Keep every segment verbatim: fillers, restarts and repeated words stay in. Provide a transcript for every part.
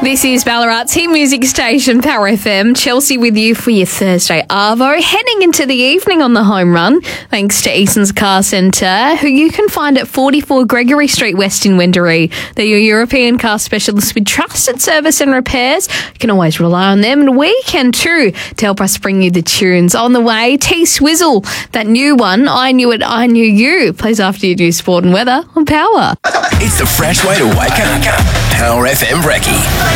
This is Ballarat's hit music station, Power F M. Chelsea with you for your Thursday Arvo. Heading into the evening on the home run, thanks to Eason's Car Centre, who you can find at forty-four Gregory Street West in Wendouree. They're your European car specialists with trusted service and repairs. You can always rely on them, and we can too, to help us bring you the tunes. On the way, T-Swizzle, that new one, I Knew It, I Knew You, plays after you do sport and weather on Power. It's the fresh way to wake up. Power F M Brekkie.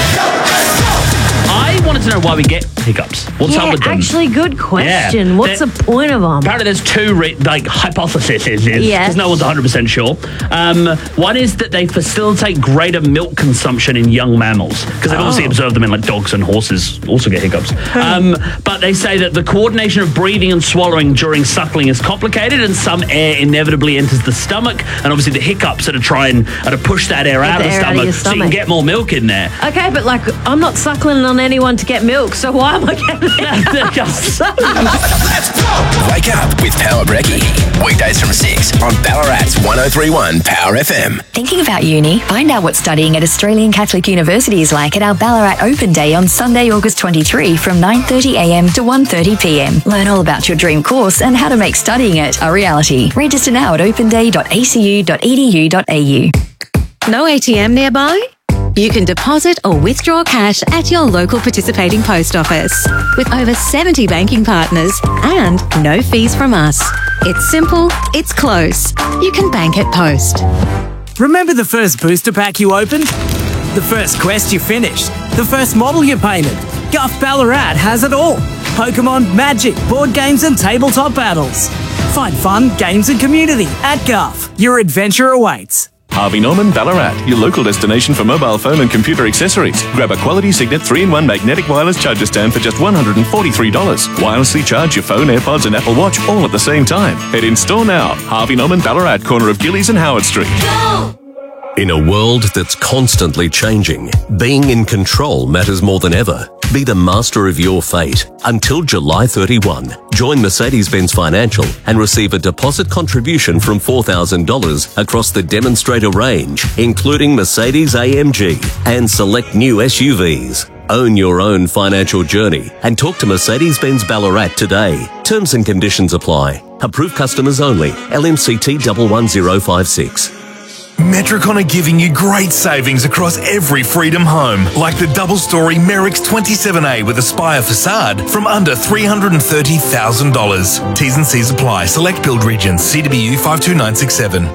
I wanted to know why we get hiccups. What's yeah, up with them? actually, good question. Yeah. What's They're, the point of them? Apparently there's two re- like hypotheses, because Yes. no one's one hundred percent sure. Um, one is that they facilitate greater milk consumption in young mammals, because they've Oh. obviously observed them in like dogs, and horses also get hiccups. um, but they say that the coordination of breathing and swallowing during suckling is complicated, and some air inevitably enters the stomach, and obviously the hiccups are to try and are to push that air, out of, the the air out of stomach, your so you can stomach. get more milk in there. Okay, but like, I'm not suckling on anyone to get milk, so why am I getting hiccups? Let's go! Wake up with Power Brekkie. Weekdays from six on Ballarat's one oh three point one Power F M. Thinking about uni? Find out what studying at Australian Catholic University is like at our Ballarat Open Day on Sunday, August twenty-third from nine thirty a m to one thirty p m. Learn all about your dream course and how to make studying it a reality. Register now at open day dot a c u dot e d u dot a u. No A T M nearby? You can deposit or withdraw cash at your local participating post office. With over seventy banking partners and no fees from us. It's simple, it's close. You can bank at Post. Remember the first booster pack you opened? The first quest you finished? The first model you painted? Guff Ballarat has it all. Pokemon, Magic, board games and tabletop battles. Find fun, games and community at Guff. Your adventure awaits. Harvey Norman Ballarat, your local destination for mobile phone and computer accessories. Grab a quality Signet three in one magnetic wireless charger stand for just one hundred forty-three dollars. Wirelessly charge your phone, AirPods and Apple Watch all at the same time. Head in store now. Harvey Norman Ballarat, corner of Gillies and Howard Street. Go! In a world that's constantly changing, being in control matters more than ever. Be the master of your fate. Until July thirty-first, join Mercedes-Benz Financial and receive a deposit contribution from four thousand dollars across the demonstrator range, including Mercedes A M G and select new S U Vs. Own your own financial journey and talk to Mercedes-Benz Ballarat today. Terms and conditions apply. Approved customers only. L M C T one one zero five six. Metricon are giving you great savings across every Freedom home, like the double-storey Merrick's twenty-seven A with Aspire facade from under three hundred thirty thousand dollars. T's and C's apply. Select build regions. C W U five two nine six seven.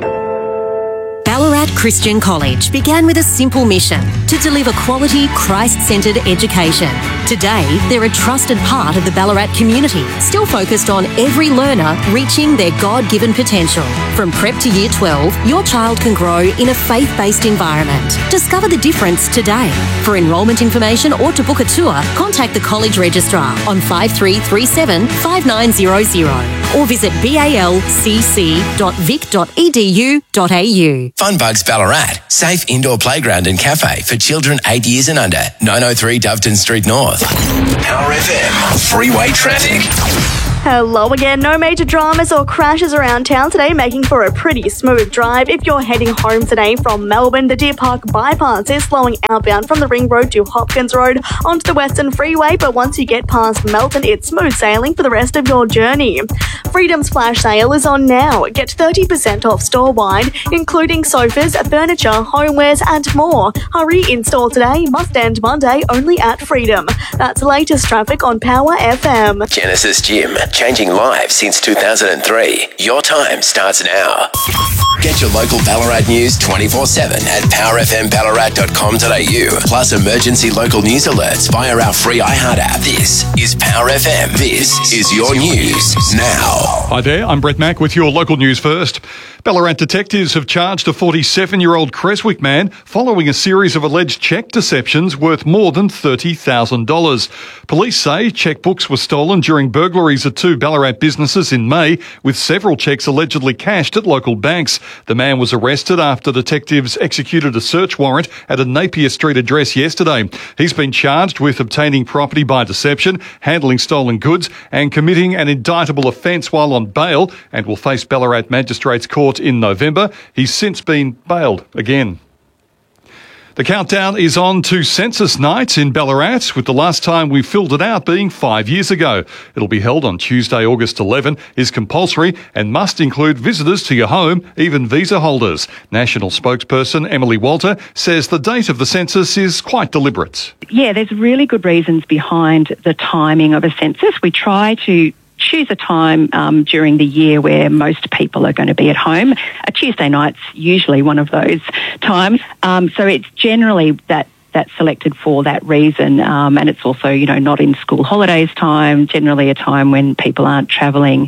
Ballarat Christian College began with a simple mission to deliver quality, Christ-centred education. Today, they're a trusted part of the Ballarat community, still focused on every learner reaching their God-given potential. From prep to year twelve, your child can grow in a faith-based environment. Discover the difference today. For enrolment information or to book a tour, contact the college registrar on five three three seven, five nine zero zero or visit balcc dot vic dot e d u dot a u. Funbugs Ballarat, safe indoor playground and cafe for children eight years and under. nine oh three Doveton Street North. Power F M, freeway traffic. Hello again. No major dramas or crashes around town today, making for a pretty smooth drive. If you're heading home today from Melbourne, the Deer Park bypass is slowing outbound from the Ring Road to Hopkins Road onto the Western Freeway, but once you get past Melton, it's smooth sailing for the rest of your journey. Freedom's flash sale is on now. Get thirty percent off store-wide, including sofas, furniture, homewares and more. Hurry, in store today, must end Monday, only at Freedom. That's the latest traffic on Power F M. Genesis Gym, changing lives since two thousand three. Your time starts now. Get your local Ballarat news twenty-four seven at power f m ballarat dot com dot a u. Plus emergency local news alerts via our free iHeart app. This is Power F M. This is your news now. Hi there, I'm Brett Mack with your local news first. Ballarat detectives have charged a forty-seven-year-old Creswick man following a series of alleged cheque deceptions worth more than thirty thousand dollars. Police say chequebooks were stolen during burglaries at two Ballarat businesses in May, with several cheques allegedly cashed at local banks. The man was arrested after detectives executed a search warrant at a Napier Street address yesterday. He's been charged with obtaining property by deception, handling stolen goods and committing an indictable offence while on bail, and will face Ballarat Magistrates Court in November. He's since been bailed again. The countdown is on to Census Night in Ballarat, with the last time we filled it out being five years ago. It'll be held on Tuesday, August eleventh, is compulsory and must include visitors to your home, even visa holders. National spokesperson Emily Walter says the date of the census is quite deliberate. Yeah, there's really good reasons behind the timing of a census. We try to choose a time um, during the year where most people are going to be at home. A Tuesday night's usually one of those times. Um, so it's generally that that's selected for that reason. Um, and it's also, you know, not in school holidays time, generally a time when people aren't travelling.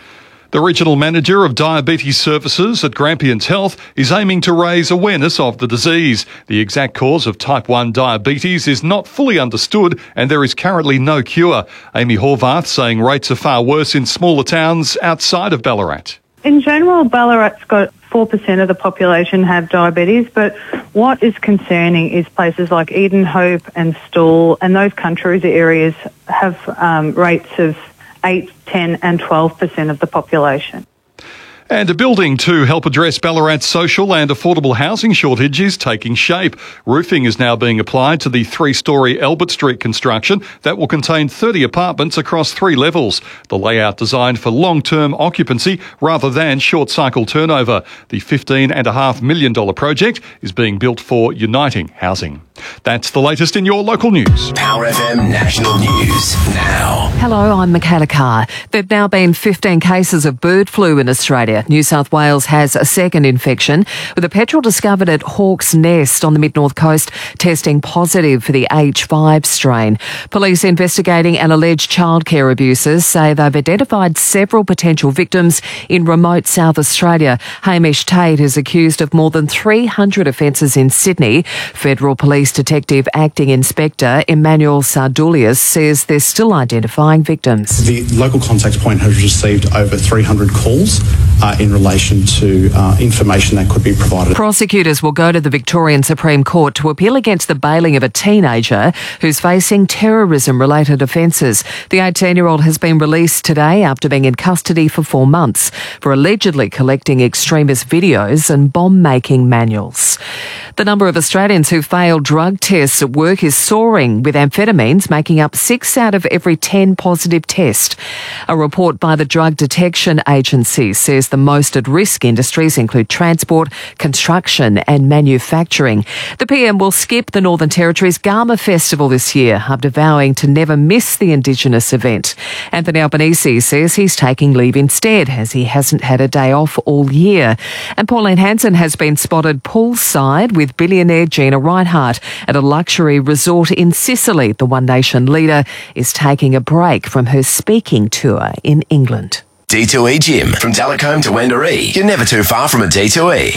The Regional Manager of Diabetes Services at Grampians Health is aiming to raise awareness of the disease. The exact cause of type one diabetes is not fully understood and there is currently no cure. Amy Horvath saying rates are far worse in smaller towns outside of Ballarat. In general, Ballarat's got four percent of the population have diabetes, but what is concerning is places like Eden Hope and Stawell and those country areas have um, rates of eight, ten and twelve percent of the population. And a building to help address Ballarat's social and affordable housing shortage is taking shape. Roofing is now being applied to the three-storey Albert Street construction that will contain thirty apartments across three levels. The layout designed for long-term occupancy rather than short-cycle turnover. The fifteen point five million dollars project is being built for Uniting Housing. That's the latest in your local news. Power F M National News now. Hello, I'm Michaela Carr. There have now been fifteen cases of bird flu in Australia. New South Wales has a second infection, with a petrel discovered at Hawke's Nest on the mid-north coast testing positive for the H five strain. Police investigating an alleged childcare abuses say they've identified several potential victims in remote South Australia. Hamish Tate is accused of more than three hundred offences in Sydney. Federal Police Detective Acting Inspector Emmanuel Sardulius says they're still identifying victims. The local contact point has received over three hundred calls uh, in relation to uh, information that could be provided. Prosecutors will go to the Victorian Supreme Court to appeal against the bailing of a teenager who's facing terrorism-related offences. The eighteen-year-old has been released today after being in custody for four months for allegedly collecting extremist videos and bomb-making manuals. The number of Australians who failed drug tests at work is soaring, with amphetamines making up six out of every ten positive tests. A report by the Drug Detection Agency says the most at-risk industries include transport, construction and manufacturing. The P M will skip the Northern Territory's Garma Festival this year after vowing to never miss the Indigenous event. Anthony Albanese says he's taking leave instead, as he hasn't had a day off all year. And Pauline Hanson has been spotted poolside with billionaire Gina Reinhardt at a luxury resort in Sicily. The One Nation leader is taking a break from her speaking tour in England. D two E Gym. From Talcombe to Wendouree, you're never too far from a D two E.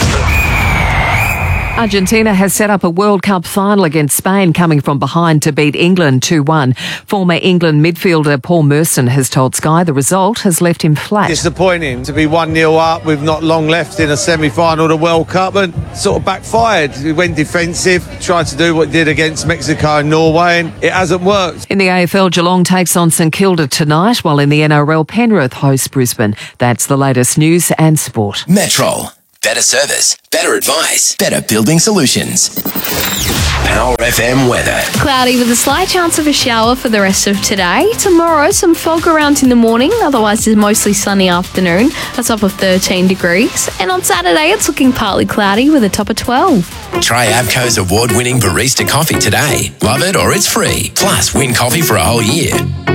Argentina has set up a World Cup final against Spain, coming from behind to beat England two one. Former England midfielder Paul Merson has told Sky the result has left him flat. Disappointing to be one nil up with not long left in a semi-final of the World Cup, and sort of backfired. We went defensive, tried to do what it did against Mexico and Norway, and it hasn't worked. In the A F L, Geelong takes on St Kilda tonight, while in the N R L, Penrith hosts Brisbane. That's the latest news and sport. Metrol. Better service, better advice, better building solutions. Power F M weather. Cloudy with a slight chance of a shower for the rest of today. Tomorrow, some fog around in the morning. Otherwise, it's mostly sunny afternoon. A top of thirteen degrees. And on Saturday, it's looking partly cloudy with a top of twelve. Try Abco's award-winning barista coffee today. Love it or it's free. Plus, win coffee for a whole year.